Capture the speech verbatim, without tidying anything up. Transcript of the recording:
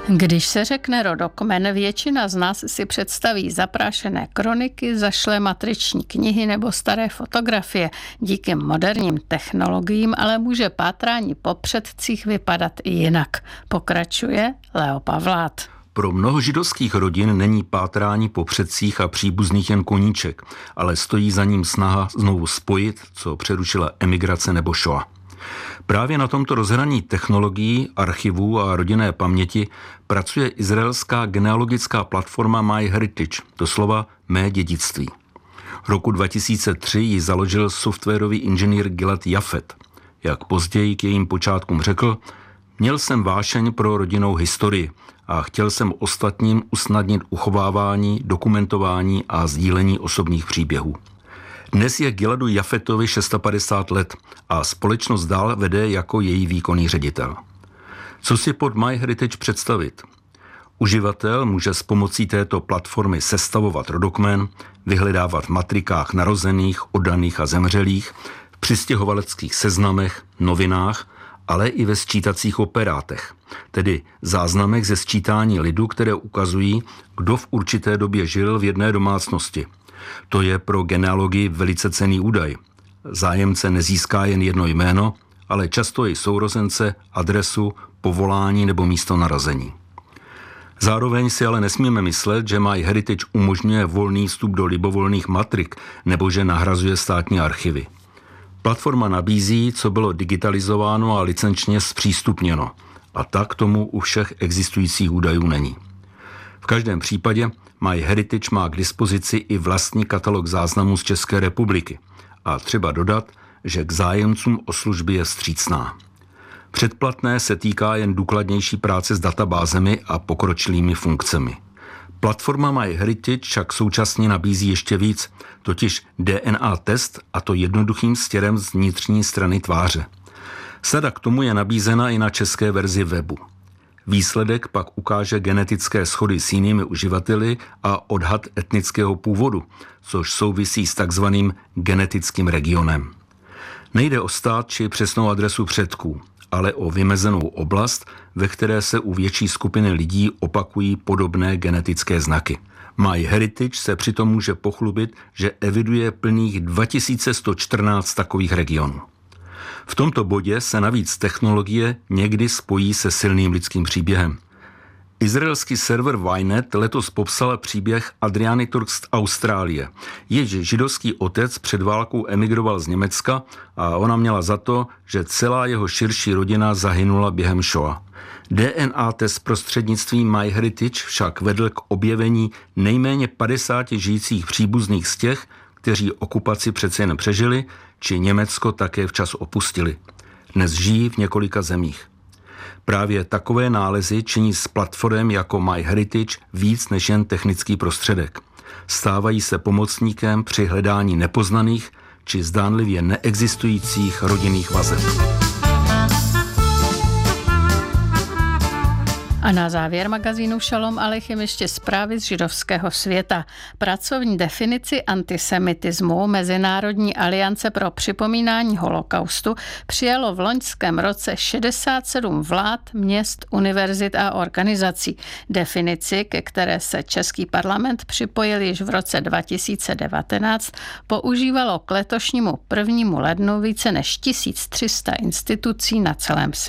Když se řekne rodokmen, většina z nás si představí zaprášené kroniky, zašlé matriční knihy nebo staré fotografie. Díky moderním technologiím ale může pátrání po předcích vypadat i jinak. Pokračuje Leo Pavlát. Pro mnoho židovských rodin není pátrání po předcích a příbuzných jen koníček, ale stojí za ním snaha znovu spojit, co přerušila emigrace nebo šoa. Právě na tomto rozhraní technologií, archivů a rodinné paměti pracuje izraelská genealogická platforma MyHeritage, doslova Mé dědictví. Roku dva tisíce tři ji založil softwarový inženýr Gilad Jafet. Jak později k jejím počátkům řekl, měl jsem vášeň pro rodinnou historii a chtěl jsem ostatním usnadnit uchovávání, dokumentování a sdílení osobních příběhů. Dnes je Giladu Jafetovi padesát šest let a společnost dál vede jako její výkonný ředitel. Co si pod MyHeritage představit? Uživatel může s pomocí této platformy sestavovat rodokmen, vyhledávat v matrikách narozených, oddaných a zemřelých, v přistěhovaleckých seznamech, novinách, ale i ve sčítacích operátech, tedy záznamech ze sčítání lidu, které ukazují, kdo v určité době žil v jedné domácnosti. To je pro genealogii velice cenný údaj. Zájemce nezíská jen jedno jméno, ale často i sourozence, adresu, povolání nebo místo narození. Zároveň si ale nesmíme myslet, že MyHeritage umožňuje volný vstup do libovolných matrik nebo že nahrazuje státní archivy. Platforma nabízí, co bylo digitalizováno a licenčně zpřístupněno, a tak tomu u všech existujících údajů není. V každém případě MyHeritage má k dispozici i vlastní katalog záznamů z České republiky a třeba dodat, že k zájemcům o služby je vstřícná. Předplatné se týká jen důkladnější práce s databázemi a pokročilými funkcemi. Platforma MyHeritage však současně nabízí ještě víc, totiž D N A test, a to jednoduchým stěrem z vnitřní strany tváře. Sada k tomu je nabízena i na české verzi webu. Výsledek pak ukáže genetické shody s jinými uživateli a odhad etnického původu, což souvisí s takzvaným genetickým regionem. Nejde o stát či přesnou adresu předků, ale o vymezenou oblast, ve které se u větší skupiny lidí opakují podobné genetické znaky. MyHeritage se přitom může pochlubit, že eviduje plných dva tisíce sto čtrnáct takových regionů. V tomto bodě se navíc technologie někdy spojí se silným lidským příběhem. Izraelský server Ynet letos popsal příběh Adriany Turk z Austrálie. Jež židovský otec před válkou emigroval z Německa a ona měla za to, že celá jeho širší rodina zahynula během šoa. D N A test prostřednictvím MyHeritage však vedl k objevení nejméně padesáti žijících příbuzných z těch, kteří okupaci přece jen přežili, či Německo také včas opustili. Dnes žijí v několika zemích. Právě takové nálezy činí s platformem jako MyHeritage víc než jen technický prostředek. Stávají se pomocníkem při hledání nepoznaných či zdánlivě neexistujících rodinných vazeb. A na závěr magazínu Šalom Aleichem ještě zprávy z židovského světa. Pracovní definici antisemitismu Mezinárodní aliance pro připomínání holokaustu přijalo v loňském roce šedesát sedm vlád, měst, univerzit a organizací. Definici, ke které se český parlament připojil již v roce dva tisíce devatenáct, používalo k letošnímu prvnímu lednu více než tisíc tři sta institucí na celém světě.